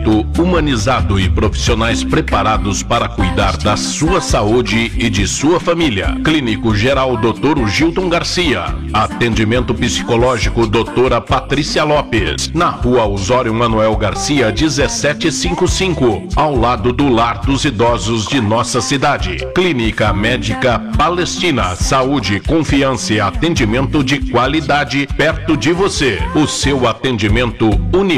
atendimento humanizado e profissionais preparados para cuidar da sua saúde e de sua família. Clínico Geral Dr. Gilton Garcia. Atendimento psicológico Doutora Patrícia Lopes. Na Rua Osório Manuel Garcia, 1755, ao lado do Lar dos Idosos de nossa cidade. Clínica Médica Palestina. Saúde, confiança e atendimento de qualidade perto de você. O seu atendimento